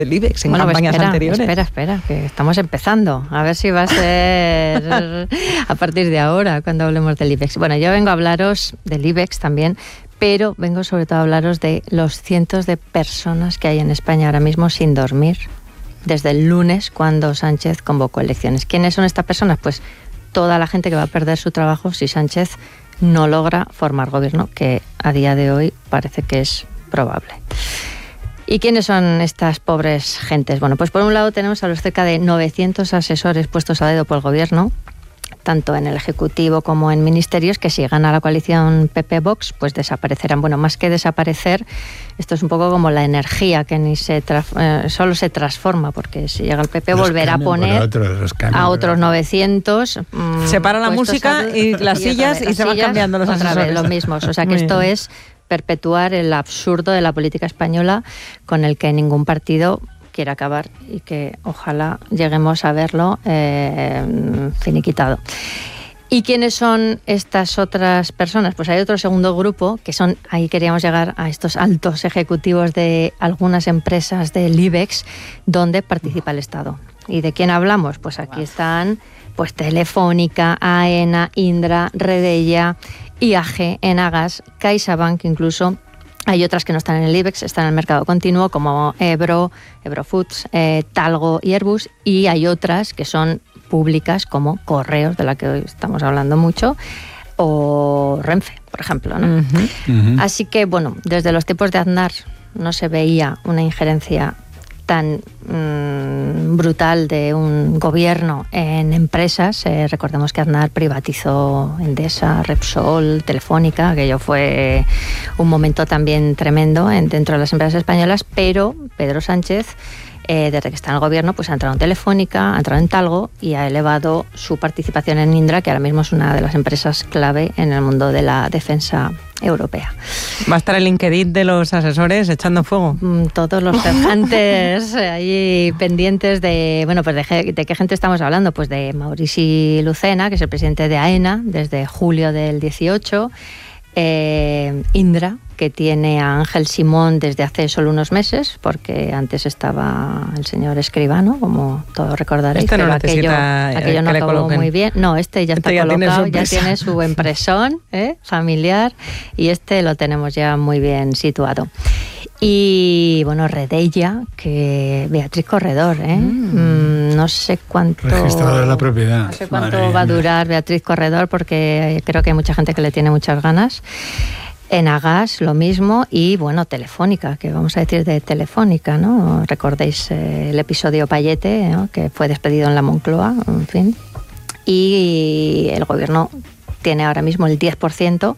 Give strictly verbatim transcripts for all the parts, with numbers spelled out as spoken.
del IBEX en bueno, campañas espera, anteriores. Espera, espera, que estamos empezando. A ver si va a ser a partir de ahora cuando hablemos del IBEX. Bueno, yo vengo a hablaros del IBEX también, pero vengo sobre todo a hablaros de los cientos de personas que hay en España ahora mismo sin dormir desde el lunes cuando Sánchez convocó elecciones. ¿Quiénes son estas personas? Pues toda la gente que va a perder su trabajo si Sánchez no logra formar gobierno, que a día de hoy parece que es probable. ¿Y quiénes son estas pobres gentes? Bueno, pues por un lado tenemos a los cerca de novecientos asesores puestos a dedo por el gobierno, tanto en el Ejecutivo como en ministerios, que si gana la coalición P P-Vox, pues desaparecerán. Bueno, más que desaparecer, esto es un poco como la energía que ni se tra- eh, solo se transforma, porque si llega el P P los volverá a poner otros, a otros novecientos. Mmm, se para la música a, y las y sillas vez, y se van cambiando los otra asesores. Vez, lo mismo. O sea que Muy esto bien. Es perpetuar el absurdo de la política española con el que ningún partido quiere acabar y que ojalá lleguemos a verlo eh, finiquitado. ¿Y quiénes son estas otras personas? Pues hay otro segundo grupo, que son, ahí queríamos llegar a estos altos ejecutivos de algunas empresas del IBEX, donde participa el Estado. ¿Y de quién hablamos? Pues aquí están pues Telefónica, AENA, Indra, Redeia, I A G, Enagas, CaixaBank incluso. Hay otras que no están en el IBEX, están en el mercado continuo, como Ebro, Ebro Foods, eh, Talgo y Airbus, y hay otras que son públicas, como Correos, de la que hoy estamos hablando mucho, o Renfe, por ejemplo, ¿no? Uh-huh. Uh-huh. Así que, bueno, desde los tiempos de Aznar no se veía una injerencia tan mmm, brutal de un gobierno en empresas. Eh, recordemos que Aznar privatizó Endesa, Repsol, Telefónica, aquello fue un momento también tremendo en, dentro de las empresas españolas, pero Pedro Sánchez, eh, desde que está en el gobierno, pues ha entrado en Telefónica, ha entrado en Talgo y ha elevado su participación en Indra, que ahora mismo es una de las empresas clave en el mundo de la defensa europea. ¿Va a estar el LinkedIn de los asesores echando fuego? Todos los cejantes ahí pendientes de, bueno, pues de, de qué gente estamos hablando, pues de Maurici Lucena, que es el presidente de AENA desde julio del dieciocho, eh, Indra, que tiene a Ángel Simón desde hace solo unos meses, porque antes estaba el señor Escribano, como todos recordaréis, este no pero aquello, aquello no acabó muy bien. No, este ya este está ya colocado, tiene ya tiene su empresón ¿eh? familiar, y este lo tenemos ya muy bien situado. Y bueno, Redeia, que Beatriz Corredor, ¿eh? Mm. Mm, no sé cuánto... Registrador de la propiedad. No sé cuánto va a durar Beatriz Corredor, porque creo que hay mucha gente que le tiene muchas ganas. Enagas, lo mismo, y bueno, Telefónica, que vamos a decir de Telefónica, ¿no? Recordéis eh, el episodio Payete, ¿no? Que fue despedido en la Moncloa, en fin. Y el gobierno tiene ahora mismo el diez por ciento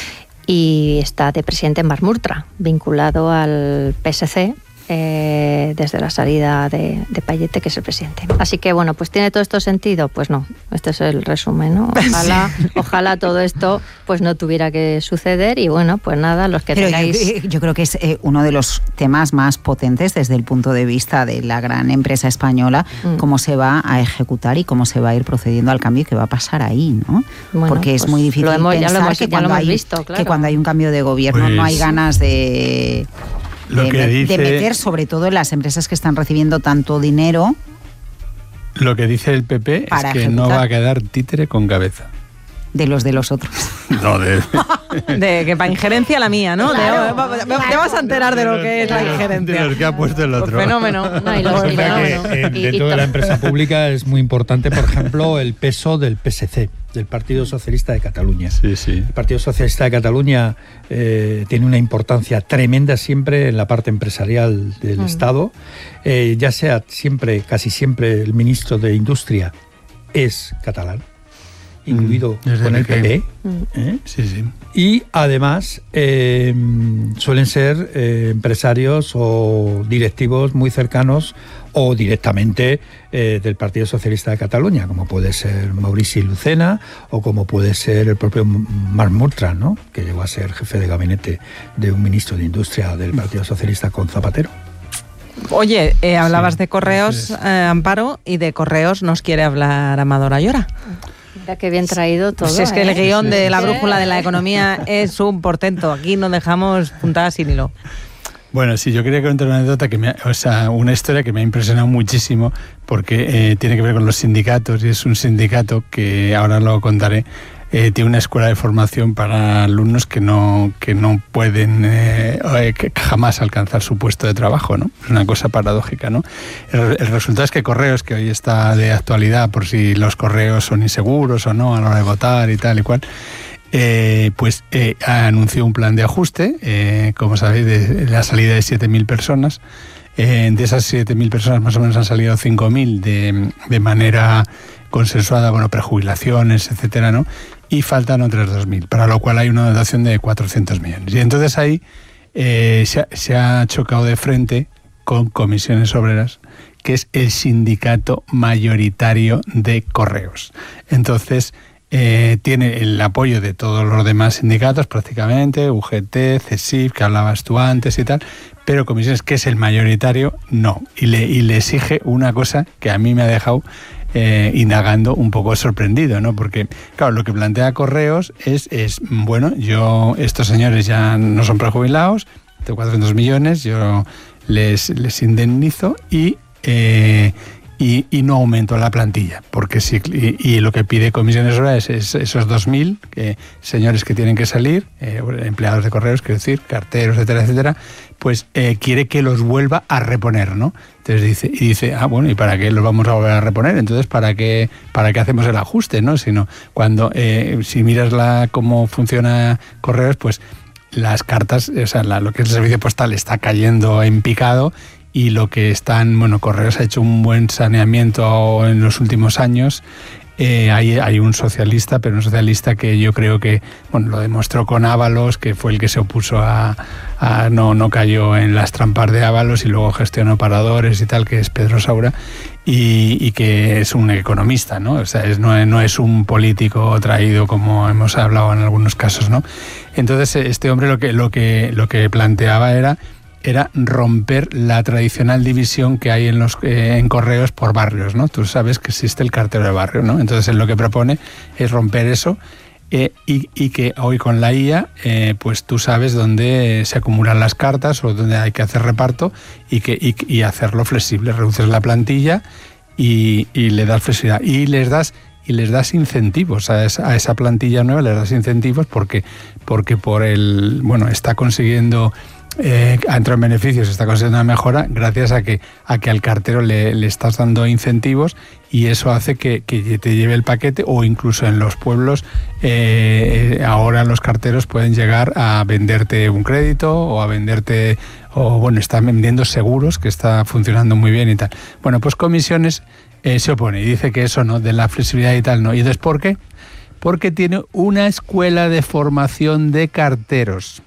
y está de presidente en Marmurtra, vinculado al P S C, eh, desde la salida de, de Payete, que es el presidente. Así que, bueno, pues ¿tiene todo esto sentido? Pues no, este es el resumen, ¿no? Ojalá, ojalá todo esto pues no tuviera que suceder y, bueno, pues nada, los que Pero tengáis... Yo, yo creo que es eh, uno de los temas más potentes desde el punto de vista de la gran empresa española, mm. cómo se va a ejecutar y cómo se va a ir procediendo al cambio y qué va a pasar ahí, ¿no? Bueno, porque es pues muy difícil lo hemos, pensar ya lo hemos, que, cuando lo hemos hay, visto, claro. que cuando hay un cambio de gobierno pues... no hay ganas de... Lo de, que dice, de meter sobre todo en las empresas que están recibiendo tanto dinero. Lo que dice el P P es que ejecutar. No va a quedar títere con cabeza. De los de los otros. No, de... de que para injerencia la mía, ¿no? Claro, de, claro, te vas a enterar de lo que es la injerencia. De los que ha puesto el otro. Fenómeno. No, y los, y fenómeno. Que, eh, dentro de la empresa pública es muy importante, por ejemplo, el peso del P S C, del Partido Socialista de Cataluña. Sí, sí. El Partido Socialista de Cataluña eh, tiene una importancia tremenda siempre en la parte empresarial del mm. Estado, eh, ya sea siempre, casi siempre, el ministro de Industria es catalán, incluido mm, con el P P. ¿eh? Sí, sí. Y además eh, suelen ser eh, empresarios o directivos muy cercanos o directamente eh, del Partido Socialista de Cataluña, como puede ser Maurici Lucena o como puede ser el propio Marmurtra, ¿no? Que llegó a ser jefe de gabinete de un ministro de Industria del Partido Socialista con Zapatero. Oye, eh, hablabas sí, de Correos, es. eh, Amparo, y de Correos nos quiere hablar Amador Ayora. Mira qué bien traído todo. Si es que ¿eh? el guión sí, de sí. la brújula de la economía es un portento. Aquí no dejamos puntadas sin hilo. Bueno, sí, yo quería contar una anécdota, que me, o sea, una historia que me ha impresionado muchísimo, porque eh, tiene que ver con los sindicatos, y es un sindicato que ahora lo contaré. Eh, tiene una escuela de formación para alumnos que no, que no pueden eh, que jamás alcanzar su puesto de trabajo, ¿no? Es una cosa paradójica, ¿no? El, el resultado es que Correos, que hoy está de actualidad por si los correos son inseguros o no a la hora de votar y tal y cual, eh, pues eh, anunció un plan de ajuste, eh, como sabéis, de, de la salida de siete mil personas. Eh, de esas siete mil personas más o menos han salido cinco mil de, de manera consensuada, bueno, prejubilaciones, etcétera, ¿no? Y faltan otras dos mil, para lo cual hay una dotación de cuatrocientos millones. Y entonces ahí eh, se, ha, se ha chocado de frente con Comisiones Obreras, que es el sindicato mayoritario de Correos. Entonces eh, tiene el apoyo de todos los demás sindicatos prácticamente, U G T, C S I F, que hablabas tú antes y tal, pero Comisiones, que es el mayoritario, no. Y le, y le exige una cosa que a mí me ha dejado Eh, indagando un poco sorprendido, ¿no? Porque, claro, lo que plantea Correos es, es, bueno, yo, estos señores ya no son prejubilados, tengo cuatrocientos millones, yo les, les indemnizo y, eh, y, y no aumento la plantilla, porque si, y, y lo que pide Comisiones Obreras es, es esos dos mil que, señores que tienen que salir, eh, empleados de Correos, quiero decir, carteros, etcétera, etcétera, pues eh, quiere que los vuelva a reponer, ¿no? Entonces dice, y dice, ah, bueno, ¿y para qué los vamos a volver a reponer? Entonces, ¿para qué, para qué hacemos el ajuste, no? Sino cuando, eh, si miras la cómo funciona Correos, pues las cartas, o sea, la, lo que es el servicio postal está cayendo en picado, y lo que están, bueno, Correos ha hecho un buen saneamiento en los últimos años. Eh, hay, hay un socialista, pero un socialista que yo creo que, bueno, lo demostró con Ábalos, que fue el que se opuso a, a no, no cayó en las trampas de Ábalos y luego gestionó paradores y tal, que es Pedro Saura, y, y que es un economista, ¿no? O sea, es, no, no es un político traído como hemos hablado en algunos casos, ¿no? Entonces, este hombre lo que, lo que, lo que planteaba era era romper la tradicional división que hay en los eh, en Correos por barrios, ¿no? Tú sabes que existe el cartero de barrio, ¿no? Entonces él lo que propone es romper eso eh, y, y que hoy con la I A eh, pues tú sabes dónde se acumulan las cartas o dónde hay que hacer reparto y, que, y, y hacerlo flexible, reduces la plantilla y, y le das flexibilidad y les das y les das incentivos a esa, a esa plantilla nueva, les das incentivos porque, porque por el, bueno, está consiguiendo Eh, ha entrado en beneficios, está consiguiendo una mejora gracias a que a que al cartero le, le estás dando incentivos y eso hace que, que te lleve el paquete, o incluso en los pueblos eh, ahora los carteros pueden llegar a venderte un crédito o a venderte, o bueno, están vendiendo seguros, que está funcionando muy bien y tal. Bueno, pues Comisiones eh, se opone y dice que eso no, de la flexibilidad y tal no. ¿Y entonces por qué? Porque tiene una escuela de formación de carteros.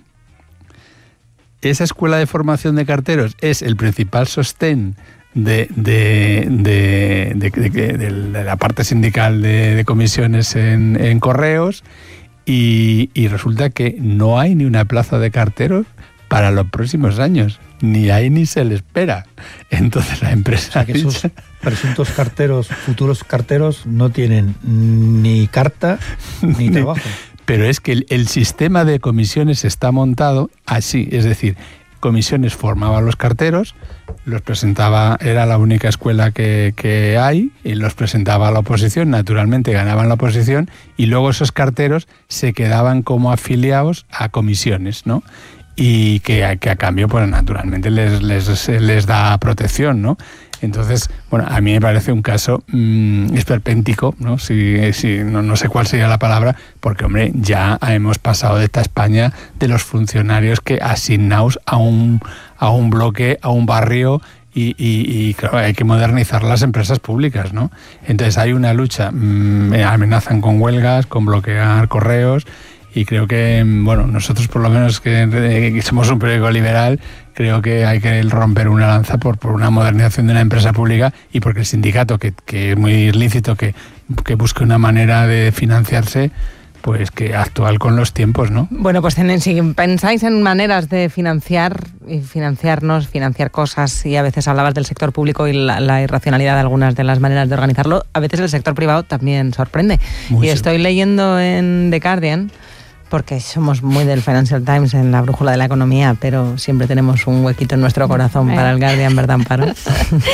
Esa escuela de formación de carteros es el principal sostén de, de, de, de, de, de, de la parte sindical de, de Comisiones en, en Correos y, y resulta que no hay ni una plaza de carteros para los próximos años. Ni hay ni se le espera. Entonces la empresa... O sea, que esos presuntos carteros, futuros carteros, no tienen ni carta ni trabajo. Pero es que el, el sistema de Comisiones está montado así, es decir, Comisiones formaba a los carteros, los presentaba, era la única escuela que, que hay, y los presentaba a la oposición, naturalmente ganaban la oposición, y luego esos carteros se quedaban como afiliados a Comisiones, ¿no? Y que, que a cambio, pues naturalmente les, les, les da protección, ¿no? Entonces, bueno, a mí me parece un caso mmm, esperpéntico, ¿no? Si, si, no, no sé cuál sería la palabra, porque, hombre, ya hemos pasado de esta España de los funcionarios que asignados a un, a un bloque, a un barrio, y, y, y claro, hay que modernizar las empresas públicas, ¿no? Entonces hay una lucha, mmm, amenazan con huelgas, con bloquear correos, y creo que, bueno, nosotros por lo menos que, que somos un periódico liberal, creo que hay que romper una lanza por, por una modernización de una empresa pública y porque el sindicato, que, que es muy lícito que, que busque una manera de financiarse, pues que actual con los tiempos, ¿no? Bueno, pues si pensáis en maneras de financiar y financiarnos, financiar cosas, y a veces hablabas del sector público y la, la irracionalidad de algunas de las maneras de organizarlo, a veces el sector privado también sorprende. Muy y estoy leyendo en The Guardian porque somos muy del Financial Times en la brújula de la economía, pero siempre tenemos un huequito en nuestro corazón para el Guardian, ¿verdad, Amparo?